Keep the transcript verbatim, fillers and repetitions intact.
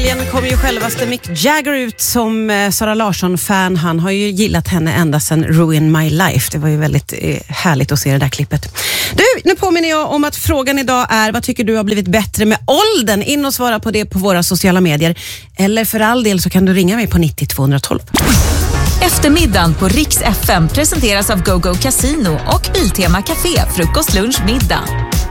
helgen kom ju självaste Mick Jagger ut som eh, Sara Larsson-fan. Han har ju gillat henne ända sedan Ruin My Life. Det var ju väldigt eh, härligt att se det där klippet. Du, nu påminner jag om att frågan idag är: vad tycker du har blivit bättre med åldern? In och svara på det på våra sociala medier. Eller för all del så kan du ringa mig på nittio tvåhundratolv. Eftermiddagen på Riks F M presenteras av GoGo Casino och Biltema Café, frukost, lunch, middag.